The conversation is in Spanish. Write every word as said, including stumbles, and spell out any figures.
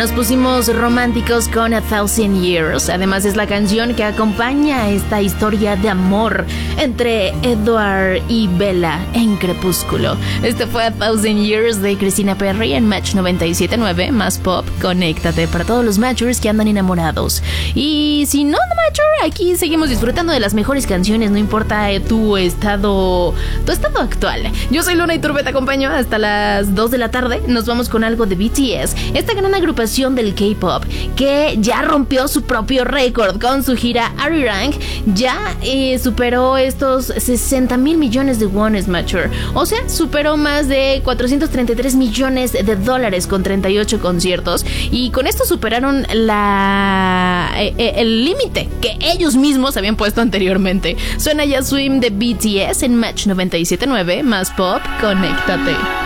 nos pusimos románticos con A Thousand Years. Además es la canción que acompaña esta historia de amor entre Edward y Bella en Crepúsculo. Este fue A Thousand Years de Christina Perri en Match noventa y siete punto nueve, más pop, conéctate para todos los matchers que andan enamorados. Y si no, matcher, aquí seguimos disfrutando de las mejores canciones, no importa tu estado, tu estado actual. Yo soy Luna y Turbe, te acompaño hasta las dos de la tarde. Nos vamos con algo de B T S, esta gran agrupación del K-pop que ya rompió su propio récord con su gira Arirang. Ya eh, superó estos sesenta mil millones de wones, matcher. O sea, superó más de cuatrocientos treinta y tres millones de dólares con treinta y ocho conciertos. Y con esto superaron la eh, eh, el límite que ellos mismos habían puesto anteriormente. Suena ya Swim de B T S en Match noventa y siete punto nueve, más pop, conéctate.